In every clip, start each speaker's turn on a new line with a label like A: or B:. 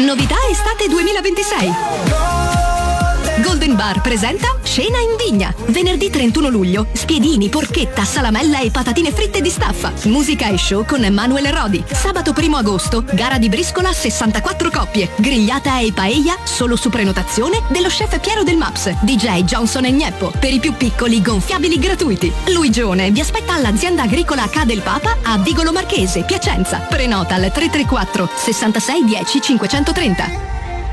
A: Novità estate 2026. Golden Bar presenta Cena in Vigna. Venerdì 31 luglio, spiedini, porchetta, salamella e patatine fritte di staffa. Musica e show con Emanuele Rodi. Sabato 1 agosto, gara di briscola 64 coppie. Grigliata e paella solo su prenotazione dello chef Piero del Maps. DJ Johnson e Gneppo. Per i più piccoli, gonfiabili gratuiti. Luigione vi aspetta all'azienda agricola Ca del Papa a Vigolo Marchese, Piacenza. Prenota al 334 66 10 530.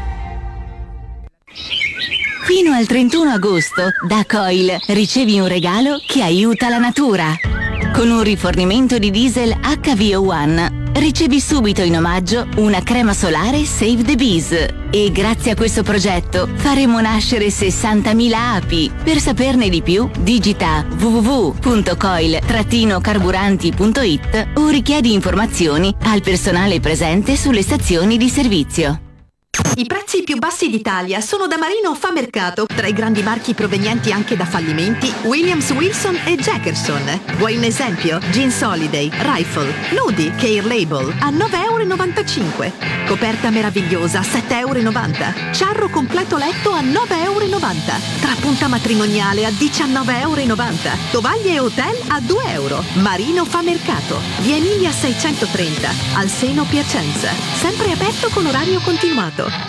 B: Fino al 31 agosto, da Coil ricevi un regalo che aiuta la natura. Con un rifornimento di diesel HVO1 ricevi subito in omaggio una crema solare Save the Bees. E grazie a questo progetto faremo nascere 60.000 api. Per saperne di più, digita www.coil-carburanti.it o richiedi informazioni al personale presente sulle stazioni di servizio.
A: I prezzi più bassi d'Italia sono da Marino Fa Mercato. Tra i grandi marchi provenienti anche da fallimenti, Williams, Wilson e Jackerson. Vuoi un esempio? Jeans Holiday, Rifle, Nudi, Care Label a 9,95 €. Coperta meravigliosa a 7,90 €. Ciarro completo letto a 9,90 €. Trapunta matrimoniale a 19,90 €. Tovaglie e hotel a 2 €. Marino Fa Mercato. Via Emilia 630, al Seno, Piacenza. Sempre aperto con orario continuato.